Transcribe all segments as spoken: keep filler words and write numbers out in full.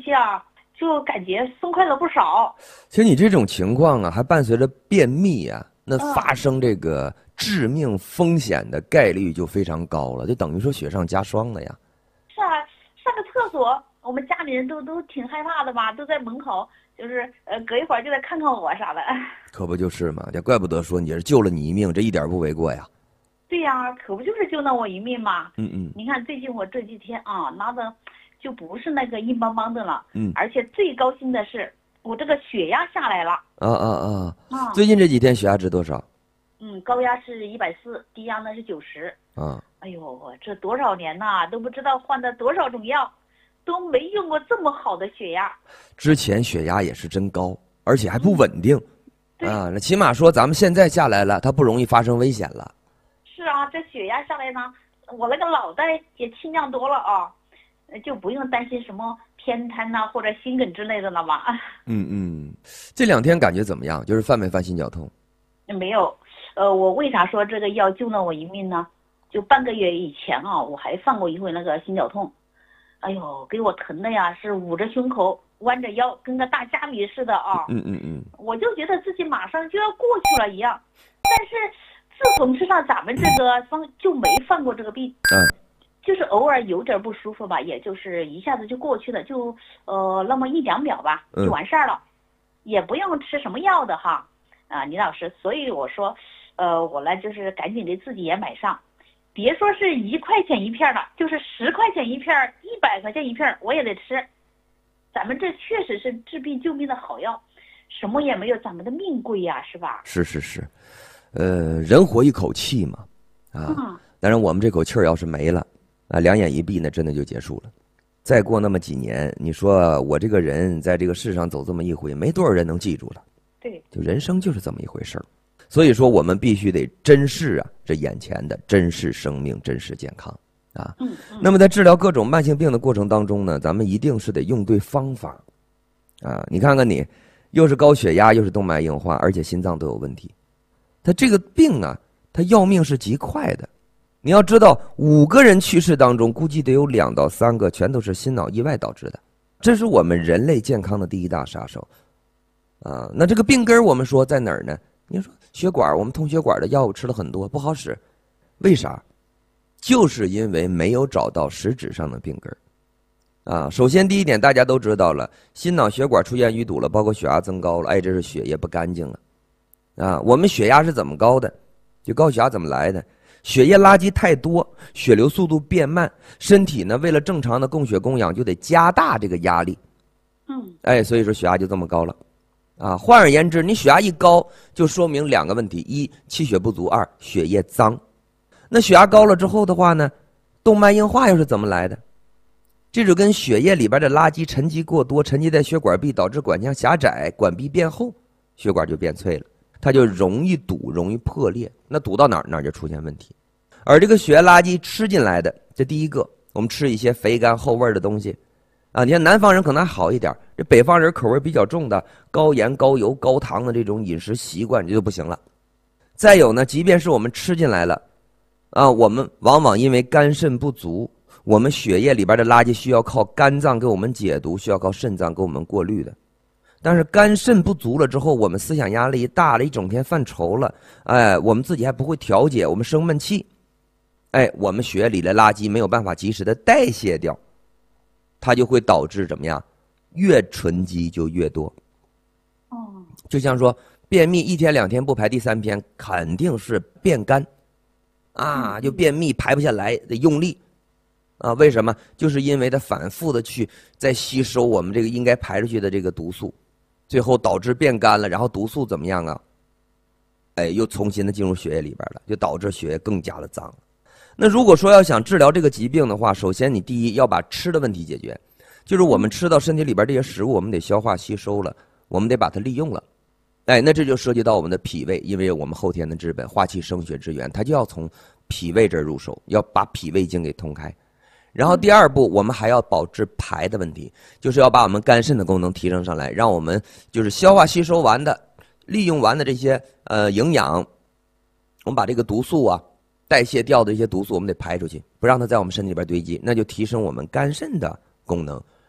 下，就感觉松快了不少。 其实你这种情况啊，还伴随着便秘啊，那发生这个致命风险的概率就非常高了，就等于说雪上加霜了呀。 是啊，上个厕所，我们家里人都都挺害怕的吧，都在门口，就是呃隔一会儿就来看看我啥的。 可不就是嘛，也怪不得说你是救了你一命，这一点不为过呀。 对呀，可不就是救了我一命嘛。 嗯嗯。 你看最近我这几天啊，拉的就不是那个硬邦邦的了。 嗯。 而且最高兴的是，我这个血压下来了。 啊啊啊！ 啊。 最近这几天血压值多少？ 嗯，高压是一百四，低压呢是九十。 啊。 哎呦，我这多少年呐，都不知道换了多少种药，都没用过这么好的血压。 之前血压也是真高，而且还不稳定。 嗯、 啊，那起码说咱们现在下来了，它不容易发生危险了。 是啊，这血压下来呢，我那个脑袋也清亮多了啊，就不用担心什么偏瘫呐、啊、或者心梗之类的了嘛。 嗯嗯，这两天感觉怎么样？就是犯没犯心绞痛？ 没有，呃，我为啥说这个药救了我一命呢？就半个月以前啊，我还犯过一回那个心绞痛，哎呦，给我疼的呀，是捂着胸口，弯着腰，跟个大虾米似的啊。 嗯嗯嗯。 我就觉得自己马上就要过去了一样，但是自从吃上咱们这个方，就没犯过这个病。 嗯。 就是偶尔有点不舒服吧，也就是一下子就过去了，就呃那么一两秒吧，就完事儿了，嗯、也不用吃什么药的哈。啊，李老师，所以我说，呃，我呢就是赶紧给自己也买上，别说是一块钱一片了，就是十块钱一片，一百块钱一片，我也得吃。咱们这确实是治病救命的好药，什么也没有咱们的命贵呀，是吧？ 是是是，呃，人活一口气嘛，啊，嗯、当然我们这口气儿要是没了，啊，两眼一闭那真的就结束了。再过那么几年，你说我这个人在这个世上走这么一回，没多少人能记住了。 对， 就人生就是这么一回事儿，所以说我们必须得珍视啊，这眼前的，珍视生命，珍视健康啊。 嗯嗯。 那么在治疗各种慢性病的过程当中呢，咱们一定是得用对方法啊。你看看你，又是高血压，又是动脉硬化，而且心脏都有问题，他这个病啊，他要命是极快的。你要知道，五个人去世当中，估计得有两到三个全都是心脑意外导致的，这是我们人类健康的第一大杀手。啊，那这个病根我们说在哪儿呢？你说血管，我们通血管的药物吃了很多，不好使，为啥？就是因为没有找到实质上的病根。啊，首先第一点，大家都知道了，心脑血管出现淤堵了，包括血压增高了，哎，这是血液不干净了。啊，我们血压是怎么高的？就高血压怎么来的？血液垃圾太多，血流速度变慢，身体呢为了正常的供血供氧，就得加大这个压力。 嗯， 哎，所以说血压就这么高了。啊，换而言之，你血压一高，就说明两个问题：一，气血不足；二，血液脏。那血压高了之后的话呢，动脉硬化又是怎么来的？这就跟血液里边的垃圾沉积过多，沉积在血管壁，导致管腔狭窄，管壁变厚，血管就变脆了，它就容易堵，容易破裂。那堵到哪儿，哪儿就出现问题。而这个血液垃圾吃进来的，这第一个，我们吃一些肥甘厚味的东西。啊，你看南方人可能还好一点，这北方人口味比较重的，高盐、高油、高糖的这种饮食习惯，这就不行了。再有呢，即便是我们吃进来了，啊，我们往往因为肝肾不足，我们血液里边的垃圾需要靠肝脏给我们解毒，需要靠肾脏给我们过滤的。但是肝肾不足了之后，我们思想压力大了，一整天犯愁了，哎，我们自己还不会调节，我们生闷气，哎，我们血液里的垃圾没有办法及时的代谢掉。它就会导致怎么样？越沉积就越多。 哦， 就像说便秘一天两天不排，第三天肯定是变干，啊，就便秘排不下来，得用力，啊，为什么？就是因为它反复的去在吸收我们这个应该排出去的这个毒素，最后导致变干了，然后毒素怎么样啊？哎，又重新的进入血液里边了，就导致血液更加的脏。那如果说要想治疗这个疾病的话，首先你第一要把吃的问题解决，就是我们吃到身体里边这些食物，我们得消化吸收了，我们得把它利用了。哎，那这就涉及到我们的脾胃，因为我们后天的之本，化气生血之源，它就要从脾胃这儿入手，要把脾胃经给通开。然后第二步，我们还要保持排的问题，就是要把我们肝肾的功能提升上来，让我们就是消化吸收完的、利用完的这些呃营养，我们把这个毒素啊。代谢掉的一些毒素我们得排出去，不让它在我们身体里边堆积，那就提升我们肝肾的功能，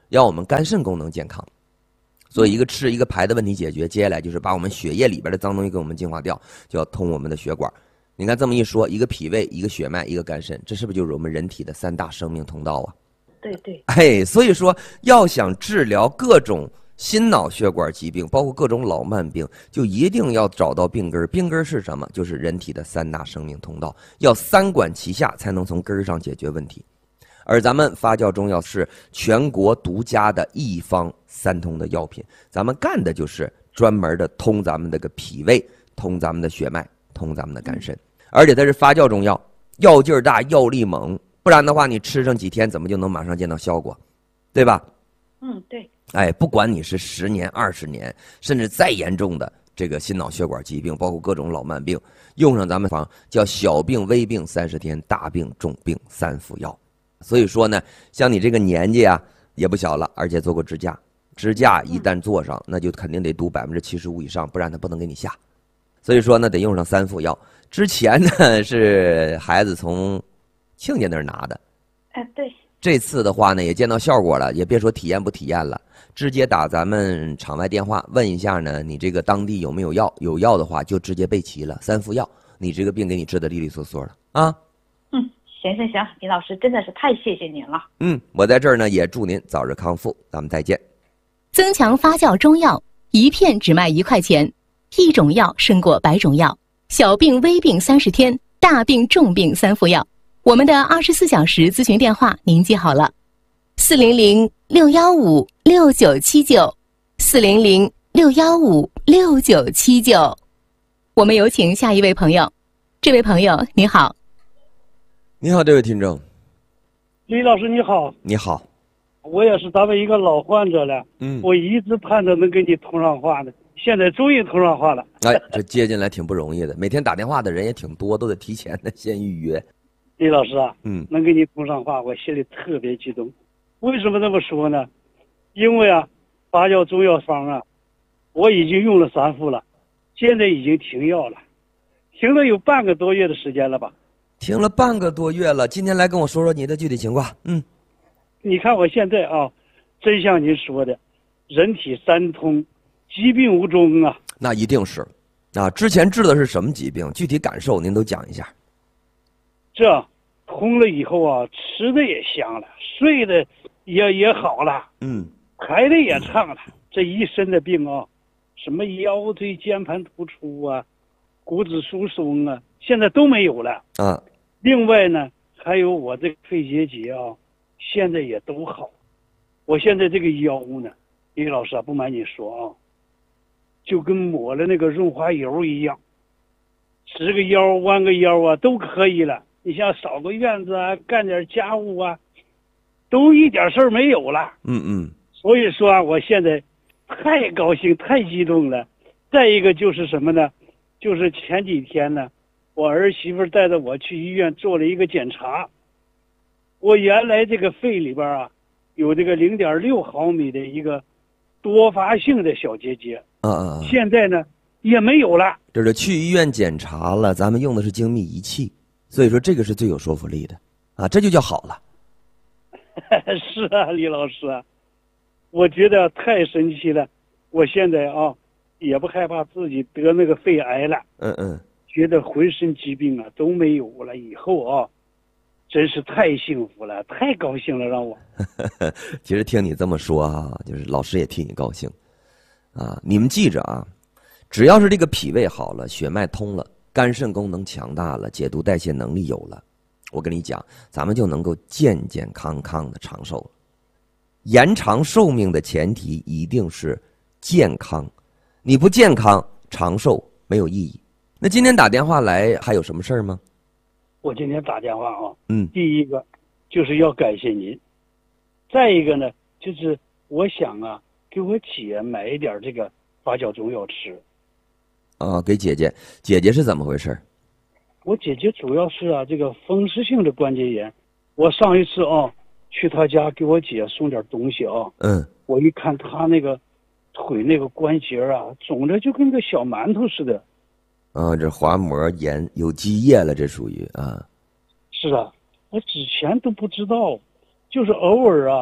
要我们肝肾功能健康。所以一个吃一个排的问题解决，接下来就是把我们血液里边的脏东西给我们净化掉，就要通我们的血管。你看这么一说，一个脾胃，一个血脉，一个肝肾，这是不是就是我们人体的三大生命通道啊？ 对对。 哎，所以说要想治疗各种心脑血管疾病，包括各种老慢病，就一定要找到病根。病根是什么？就是人体的三大生命通道，要三管齐下，才能从根上解决问题。而咱们发酵中药是全国独家的一方三通的药品，咱们干的就是专门的通咱们这个脾胃，通咱们的血脉，通咱们的肝肾。而且它是发酵中药，药劲儿大，药力猛，不然的话你吃上几天怎么就能马上见到效果，对吧？ 嗯，对。 哎，不管你是十年、二十年，甚至再严重的这个心脑血管疾病，包括各种老慢病，用上咱们方叫小病微病三十天，大病重病三服药。所以说呢，像你这个年纪啊，也不小了，而且做过支架，支架一旦做上，那就肯定得读百分之七十五以上，不然他不能给你下。所以说呢，得用上三副药。之前呢是孩子从亲家那儿拿的， 哎，对。 这次的话呢，也见到效果了，也别说体验不体验了，直接打咱们场外电话问一下呢，你这个当地有没有药？有药的话就直接备齐了，三副药，你这个病给你治得利利索索了啊。 嗯。行行行，李老师真的是太谢谢您了。 嗯，我在这儿呢也祝您早日康复，咱们再见。 增强发酵中药，一片只卖一块钱，一种药胜过百种药。小病微病三十天，大病重病三副药。我们的二十四小时咨询电话您记好了：四零零六幺五六九七九，四零零六幺五六九七九。我们有请下一位朋友。这位朋友你好。 你好，这位听众。 李老师你好。 你好。 我也是咱们一个老患者了，嗯，我一直盼着能跟你通上话呢，现在终于通上话了。 哎，这接进来挺不容易的，每天打电话的人也挺多，都得提前的先预约。 李老师啊， 嗯， 能跟你通上话，我心里特别激动。为什么这么说呢？因为啊，发酵中药方啊，我已经用了三副了，现在已经停药了，停了有半个多月的时间了吧。 停了半个多月了，今天来跟我说说你的具体情况。嗯， 你看我现在啊，真像您说的，人体三通，疾病无终啊。 那一定是，啊，之前治的是什么疾病？具体感受您都讲一下。 这通了以后啊，吃的也香了，睡的也也好了， 嗯， 排的也畅了，这一身的病啊，什么腰椎间盘突出啊，骨质疏松啊，现在都没有了啊。 另外呢，还有我这个肺结节啊，现在也都好。我现在这个腰呢，李老师啊，不瞒你说啊，就跟抹了那个润滑油一样，直个腰弯个腰啊都可以了。你像扫个院子啊，干点家务啊，都一点事儿没有了。 嗯嗯。 所以说啊，我现在太高兴太激动了。再一个就是什么呢？就是前几天呢，我儿媳妇带着我去医院做了一个检查，我原来这个肺里边啊有这个零点六毫米的一个多发性的小结节， 啊啊， 现在呢也没有了。 这是去医院检查了，咱们用的是精密仪器，所以说这个是最有说服力的啊，这就叫好了。 是啊，李老师啊，我觉得太神奇了。我现在啊也不害怕自己得那个肺癌了， 嗯嗯， 觉得浑身疾病啊都没有了，以后啊真是太幸福了，太高兴了，让我。 其实听你这么说啊，就是老师也替你高兴啊。你们记着啊，只要是这个脾胃好了，血脉通了，肝肾功能强大了，解毒代谢能力有了，我跟你讲，咱们就能够健健康康的长寿了。延长寿命的前提一定是健康，你不健康，长寿没有意义。那今天打电话来还有什么事儿吗？ 我今天打电话啊， 嗯， 第一个就是要感谢您，再一个呢，就是我想啊，给我姐买一点这个发酵中药吃。 啊，给姐姐，姐姐是怎么回事？ 我姐姐主要是啊，这个风湿性的关节炎。我上一次啊，去她家给我姐送点东西啊， 嗯， 我一看她那个腿那个关节啊，肿的就跟个小馒头似的。 啊，这滑膜炎有积液了，这属于啊。 是啊，我之前都不知道，就是偶尔啊，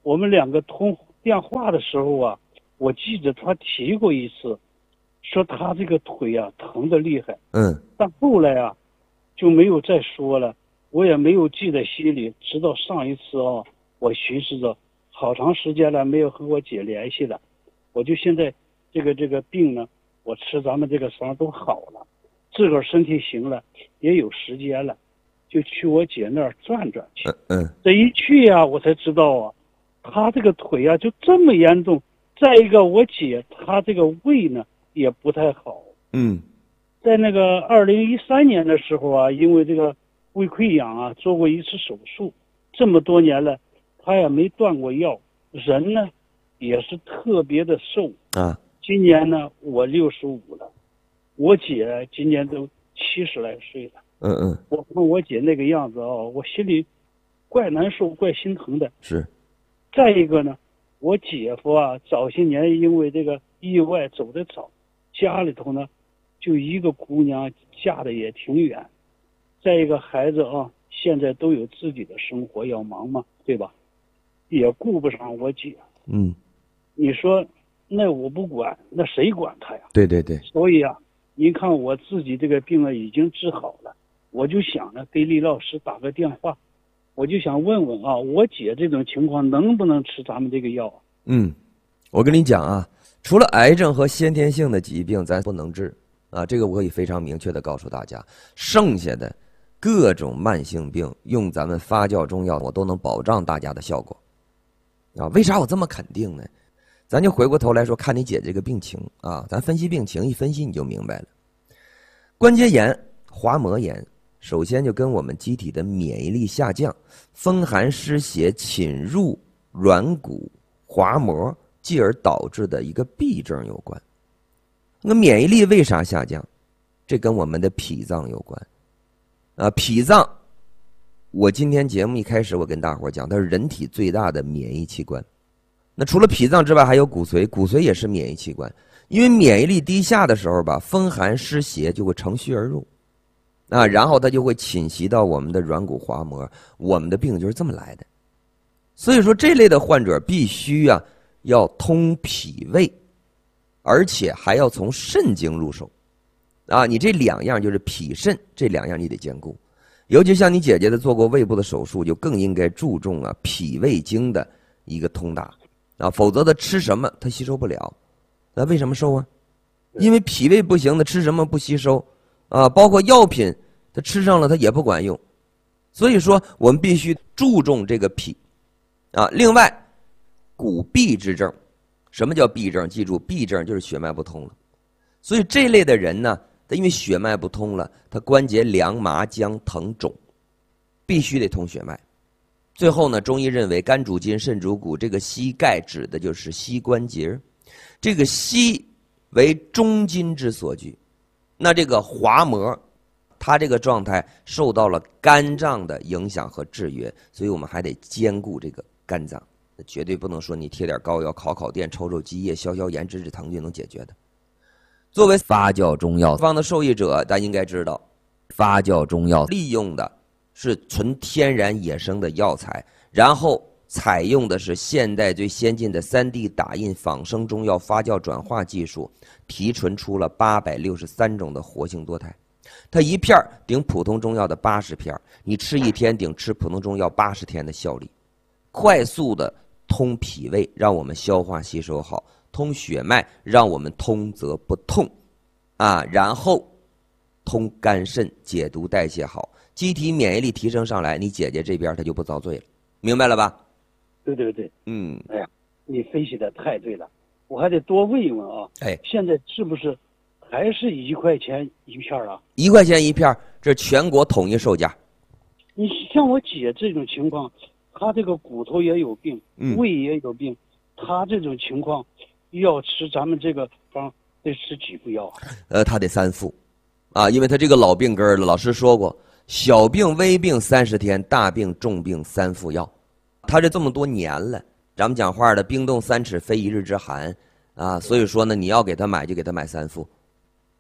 我们两个通电话的时候啊，我记得他提过一次，说他这个腿啊疼得厉害。 嗯。 但后来啊，就没有再说了，我也没有记在心里。直到上一次啊，我寻思着，好长时间了没有和我姐联系了，我就现在这个这个病呢，我吃咱们这个伤都好了，自个儿身体行了，也有时间了，就去我姐那儿转转去。 嗯嗯。 这一去呀、啊，我才知道啊，她这个腿啊就这么严重。再一个，我姐她这个胃呢也不太好。 嗯。 在那个二零一三年的时候啊，因为这个胃溃疡啊，做过一次手术。这么多年了，她也没断过药，人呢也是特别的瘦啊。 今年呢，我六十五了，我姐今年都七十来岁了。 嗯嗯。 我看我姐那个样子啊，我心里怪难受、怪心疼的。 是。 再一个呢，我姐夫啊，早些年因为这个意外走得早，家里头呢就一个姑娘，嫁的也挺远。再一个孩子啊，现在都有自己的生活要忙嘛，对吧？也顾不上我姐。 嗯。 你说那我不管，那谁管他呀？ 对对对。 所以啊，您看我自己这个病啊已经治好了，我就想着给李老师打个电话，我就想问问啊，我姐这种情况能不能吃咱们这个药啊？ 嗯，我跟你讲啊，除了癌症和先天性的疾病咱不能治啊，这个我可以非常明确的告诉大家，剩下的各种慢性病用咱们发酵中药我都能保障大家的效果啊。为啥我这么肯定呢？咱就回过头来说，看你姐这个病情啊，咱分析病情，一分析你就明白了。关节炎、滑膜炎，首先就跟我们机体的免疫力下降、风寒湿邪侵入软骨滑膜，继而导致的一个痹症有关。那免疫力为啥下降？这跟我们的脾脏有关啊。脾脏，我今天节目一开始我跟大伙讲，它是人体最大的免疫器官。那除了脾脏之外，还有骨髓，骨髓也是免疫器官。因为免疫力低下的时候吧，风寒湿邪就会乘虚而入啊，然后它就会侵袭到我们的软骨滑膜，我们的病就是这么来的。所以说这类的患者必须啊要通脾胃，而且还要从肾经入手啊。你这两样就是脾肾这两样你得兼顾，尤其像你姐姐的做过胃部的手术，就更应该注重啊脾胃经的一个通达啊，否则他吃什么他吸收不了。那为什么瘦啊？因为脾胃不行，他吃什么不吸收啊，包括药品他吃上了他也不管用。所以说我们必须注重这个脾啊。另外骨痹之症，什么叫痹症？记住，痹症就是血脉不通了。所以这类的人呢，他因为血脉不通了，他关节凉麻僵疼肿，必须得通血脉。最后呢，中医认为肝主筋，肾主骨，这个膝盖指的就是膝关节，这个膝为中筋之所居，那这个滑膜它这个状态受到了肝脏的影响和制约，所以我们还得兼顾这个肝脏，绝对不能说你贴点膏药、烤烤电、抽抽积液、消消炎、止止疼就能解决的。作为发酵中药方的受益者，大家应该知道，发酵中药利用的是纯天然野生的药材，然后采用的是现代最先进的 三 D 打印仿生中药发酵转化技术，提纯出了八百六十三种的活性多肽。它一片顶普通中药的八十片，你吃一天顶吃普通中药八十天的效力，快速的通脾胃，让我们消化吸收好；通血脉，让我们通则不痛，啊，然后通肝肾，解毒代谢好，机体免疫力提升上来，你姐姐这边她就不遭罪了，明白了吧？ 对对对， 嗯， 哎呀，你分析的太对了，我还得多问一问啊。 哎， 现在是不是还是一块钱一片啊？ 一块钱一片，这是全国统一售价。 你像我姐这种情况，她这个骨头也有病， 嗯、 胃也有病，她这种情况要吃咱们这个方得吃几副药啊？ 呃，她得三副，啊，因为她这个老病根了。老师说过，小病微病三十天，大病重病三副药。他这这么多年了，咱们讲话的冰冻三尺非一日之寒啊，所以说呢，你要给他买就给他买三副，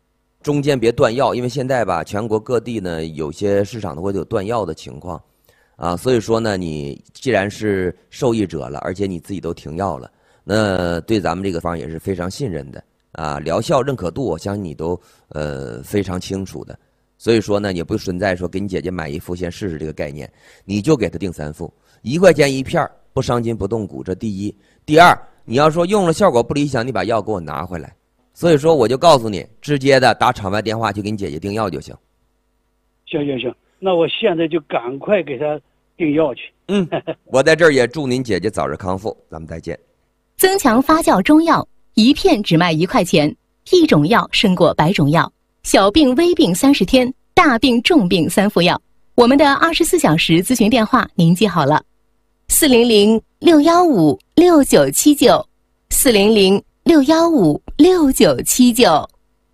中间别断药，因为现在吧，全国各地呢有些市场都会有断药的情况啊，所以说呢，你既然是受益者了，而且你自己都停药了，那对咱们这个方也是非常信任的啊，疗效认可度，我相信你都呃非常清楚的。所以说呢，也不存在说给你姐姐买一副先试试这个概念，你就给她定三副，一块钱一片，不伤筋不动骨，这第一。第二，你要说用了效果不理想，你把药给我拿回来。所以说我就告诉你，直接的打场外电话去给你姐姐订药就行。 行行行，那我现在就赶快给她订药去。 嗯，我在这儿也祝您姐姐早日康复，咱们再见。 增强发酵中药，一片只卖一块钱，一种药胜过百种药。小病微病三十天，大病重病三副药。我们的二十四小时咨询电话您记好了：四零零六幺五六九七九，四零零六幺五六九七九。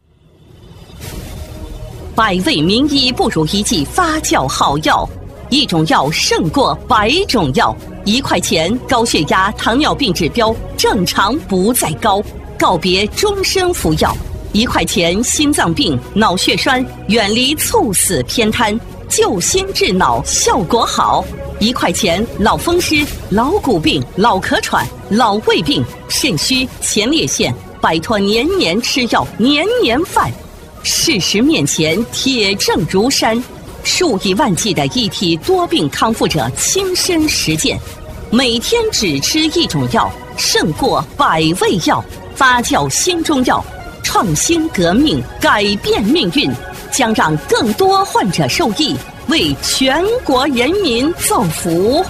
百味名医不如一剂发酵好药，一种药胜过百种药。一块钱，高血压、糖尿病指标正常不再高，告别终身服药。一块钱，心脏病、脑血栓远离猝死偏瘫，救心治脑效果好。一块钱，老风湿、老骨病、老咳喘、老胃病、肾虚、前列腺，摆脱年年吃药、年年犯。事实面前，铁证如山，数以万计的一体多病康复者亲身实践，每天只吃一种药，胜过百味药。发酵新中药，创新革命，改变命运，将让更多患者受益，为全国人民造福。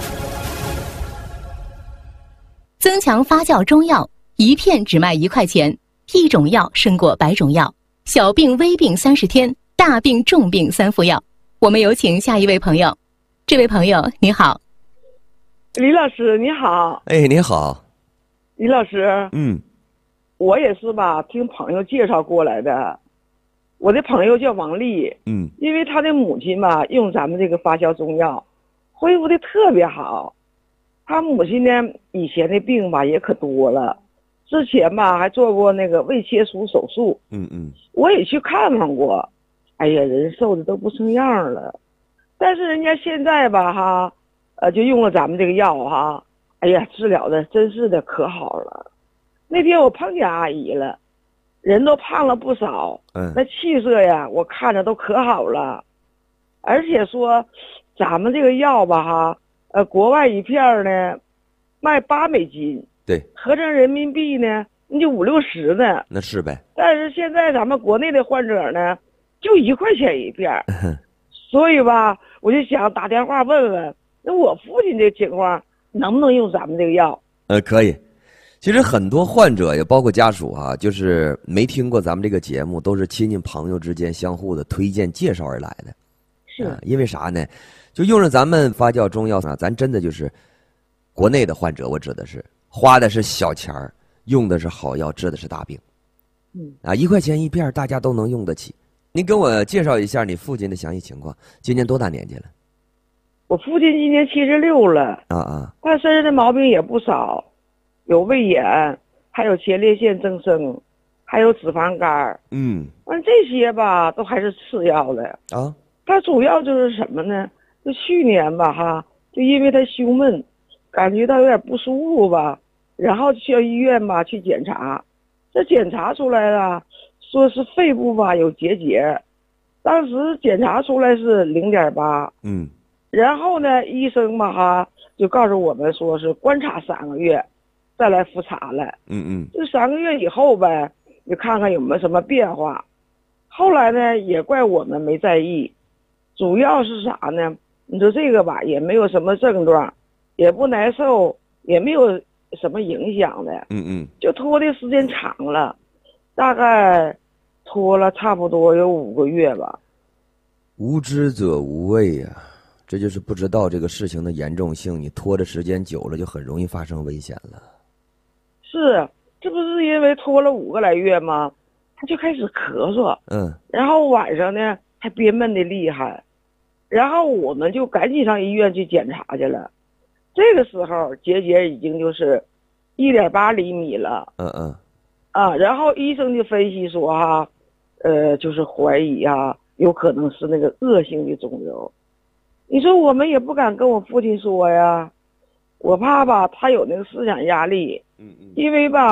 增强发酵中药，一片只卖一块钱，一种药胜过百种药。小病微病三十天，大病重病三副药。我们有请下一位朋友。这位朋友你好。 李老师你好。 哎，你好。 李老师， 嗯， 我也是吧，听朋友介绍过来的。我的朋友叫王丽， 嗯， 因为他的母亲吧用咱们这个发酵中药，恢复的特别好。他母亲呢以前的病吧也可多了，之前吧还做过那个胃切除手术， 嗯嗯， 我也去看望过。哎呀，人瘦的都不成样了。但是人家现在吧哈，呃，就用了咱们这个药哈，哎呀，治疗的真是的可好了。那天我碰见阿姨了，人都胖了不少， 嗯， 那气色呀，我看着都可好了。而且说，咱们这个药吧哈，呃，国外一片呢，卖八美金， 对， 合成人民币呢，那就五六十呢。 那是呗。 但是现在咱们国内的患者呢，就一块钱一片，所以吧，我就想打电话问问，那我父亲这情况能不能用咱们这个药？ 呃，可以。其实很多患者也包括家属啊，就是没听过咱们这个节目，都是亲戚朋友之间相互的推荐介绍而来的。 是、 啊，因为啥呢？就用上咱们发酵中药啊，咱真的就是国内的患者，我指的是花的是小钱儿，用的是好药，治的是大病。 嗯， 啊，一块钱一片，大家都能用得起。您给我介绍一下你父亲的详细情况，今年多大年纪了？ 我父亲今年七十六了， 啊啊， 他身上的毛病也不少，有胃炎，还有前列腺增生，还有脂肪肝。 嗯， 完这些吧，都还是次要的啊。 他主要就是什么呢？就去年吧哈，就因为他胸闷，感觉到有点不舒服吧，然后去医院吧去检查，这检查出来了，说是肺部吧有结节，当时检查出来是零点八。 嗯。 然后呢，医生吧哈就告诉我们说是观察三个月，再来复查了。 嗯嗯。 这三个月以后呗，你看看有没有什么变化。后来呢，也怪我们没在意，主要是啥呢？你说这个吧，也没有什么症状，也不难受，也没有什么影响的。 嗯嗯。 就拖的时间长了，大概拖了差不多有五个月吧。 无知者无畏呀、啊。这就是不知道这个事情的严重性，你拖的时间久了，就很容易发生危险了。 是，这不是因为拖了五个来月吗？他就开始咳嗽， 嗯， 然后晚上呢还憋闷的厉害，然后我们就赶紧上医院去检查去了。这个时候结节已经就是一点八厘米了。 嗯嗯， 啊，然后医生就分析说哈，呃，就是怀疑啊，有可能是那个恶性的肿瘤。 你说我们也不敢跟我父亲说呀，我怕吧他有那个思想压力， 嗯嗯， 因为吧